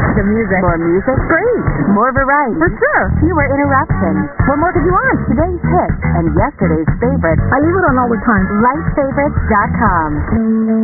The music. More music? Great. More variety? For sure. Fewer interruptions. What more could you want? Today's hits and yesterday's favorites. I leave it on all the time. LightFavorites.com.